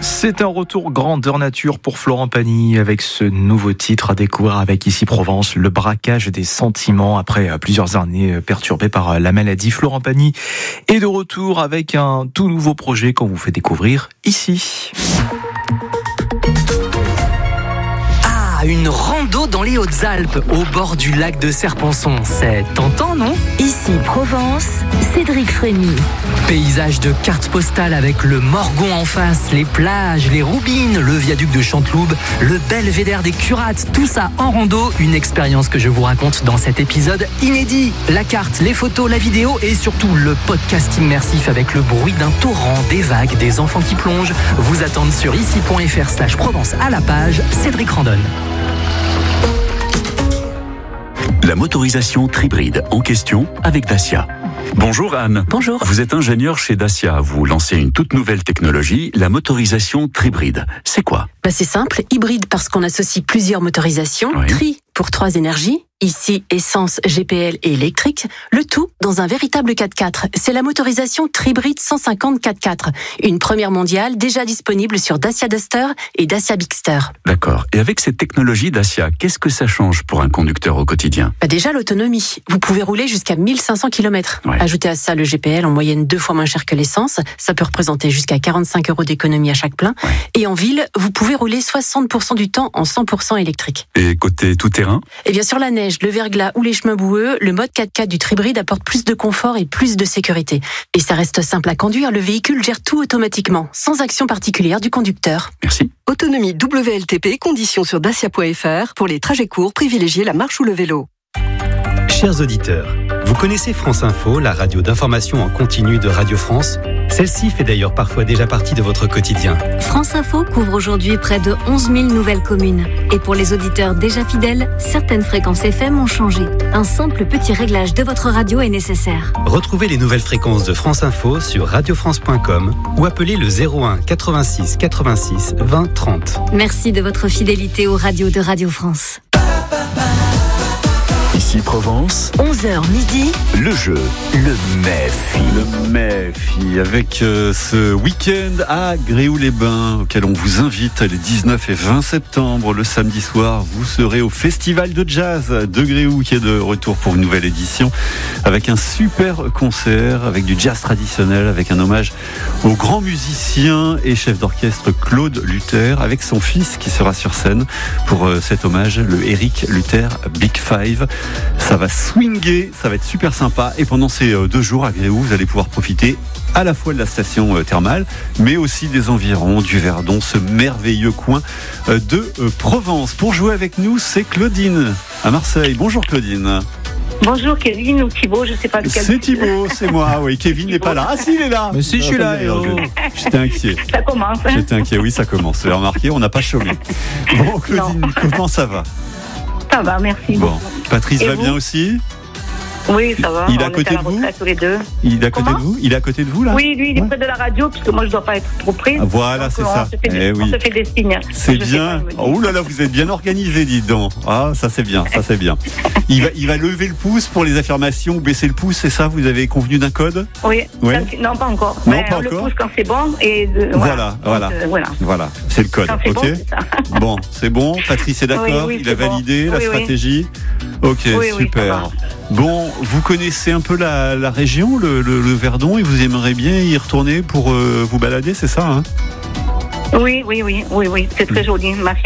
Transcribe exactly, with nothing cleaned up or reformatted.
C'est un retour grandeur nature pour Florent Pagny avec ce nouveau titre à découvrir avec Ici Provence, le braquage des sentiments après plusieurs années perturbées par la maladie. Florent Pagny est de retour avec un tout nouveau projet qu'on vous fait découvrir ici. Une rando dans les Hautes-Alpes, au bord du lac de Serponçon. C'est tentant, non ? Ici Provence, Cédric Frémy. Paysage de carte postale avec le Morgon en face, les plages, les Roubines, le viaduc de Chanteloube, le belvédère des Curates, tout ça en rando. Une expérience que je vous raconte dans cet épisode inédit. La carte, les photos, la vidéo et surtout le podcast immersif avec le bruit d'un torrent, des vagues, des enfants qui plongent vous attendent sur ici.fr slash Provence à la page Cédric Randonne. La motorisation Tribride en question avec Dacia. Bonjour Anne. Bonjour. Vous êtes ingénieure chez Dacia. Vous lancez une toute nouvelle technologie, la motorisation Tribride. C'est quoi ? Bah c'est simple, hybride parce qu'on associe plusieurs motorisations, Oui. tri pour trois énergies, ici essence, G P L et électrique, le tout dans un véritable quatre-quatre. C'est la motorisation Tribride cent cinquante quatre-quatre, une première mondiale déjà disponible sur Dacia Duster et Dacia Bigster. D'accord. Et avec cette technologie Dacia, qu'est-ce que ça change pour un conducteur au quotidien ? Bah déjà l'autonomie, vous pouvez rouler jusqu'à mille cinq cents kilomètres. Ouais. Ajoutez à ça le G P L en moyenne deux fois moins cher que l'essence, ça peut représenter jusqu'à quarante-cinq euros d'économie à chaque plein. Ouais. Et en ville, vous pouvez rouler soixante pour cent du temps en cent pour cent électrique. Et côté tout-terrain ? Et bien sur la neige, le verglas ou les chemins boueux, le mode quatre-quatre du Tribride apporte plus de confort et plus de sécurité. Et ça reste simple à conduire, le véhicule gère tout automatiquement, sans action particulière du conducteur. Merci. Autonomie W L T P, conditions sur dacia point f r. Pour les trajets courts, privilégiez la marche ou le vélo. Chers auditeurs, vous connaissez France Info, la radio d'information en continu de Radio France ? Celle-ci fait d'ailleurs parfois déjà partie de votre quotidien. France Info couvre aujourd'hui près de onze mille nouvelles communes. Et pour les auditeurs déjà fidèles, certaines fréquences F M ont changé. Un simple petit réglage de votre radio est nécessaire. Retrouvez les nouvelles fréquences de France Info sur radio france point com ou appelez le zéro un quatre-vingt-six quatre-vingt-six vingt trente. Merci de votre fidélité aux radios de Radio France. Ici Provence, onze heures midi, le jeu, le Méfi. Le Méfi, avec euh, ce week-end à Gréoux-les-Bains, auquel on vous invite les dix-neuf et vingt septembre. Le samedi soir, vous serez au Festival de Jazz de Gréoux, qui est de retour pour une nouvelle édition, avec un super concert, avec du jazz traditionnel, avec un hommage au grand musicien et chef d'orchestre Claude Luther, avec son fils qui sera sur scène pour euh, cet hommage, le Eric Luther Big Five. Ça va swinguer, ça va être super sympa. Et pendant ces deux jours à Gréoux, vous allez pouvoir profiter à la fois de la station thermale, mais aussi des environs du Verdon, ce merveilleux coin de Provence. Pour jouer avec nous, c'est Claudine à Marseille. Bonjour Claudine. Bonjour Kevin ou Thibaut, je sais pas lequel. C'est Thibaut, c'est moi, oui. Kevin n'est pas là. Ah si, il est là. Mais si, je suis là. Alors, je- J'étais inquiet. Ça commence. Hein. J'étais inquiet, oui, ça commence. Vous avez remarqué, on n'a pas chômé. Bon, Claudine, Non. comment ça va ? Ça va, merci. Bon, Patrice Et va vous bien aussi ? Oui, ça va. Il est à On côté est à de la vous retraite tous les deux. Il est à côté Comment de vous Il est à côté de vous là ? Oui, lui, il est Ouais. près de la radio, parce que moi, je dois pas être trop près. Ah, voilà, Donc, c'est on ça. Se fait des, Eh on oui. se fait des signes. C'est Je sais bien. pas, il me dit. Oh là là, vous êtes bien organisé, dites donc. Ah, ça c'est bien, ça c'est bien. Il va, il va lever le pouce pour les affirmations ou baisser le pouce, c'est ça ? Vous avez convenu d'un code ? Oui. Ouais. Ça, non, pas encore. Non, Mais, pas le encore. pouce quand c'est bon. Et de- Voilà, voilà. Donc, euh, voilà. Voilà, c'est le code, Quand c'est ok ? bon, c'est ça. Bon, c'est bon. Patrice est d'accord. Oui, oui, il a c'est bon. validé la Oui, oui. stratégie. Ok, Oui, oui, super. ça va. Bon, vous connaissez un peu la, la région, le, le, le Verdon, et vous aimeriez bien y retourner pour euh, vous balader, c'est ça, hein ? Oui, oui, oui, oui, oui. C'est très joli. Ma fille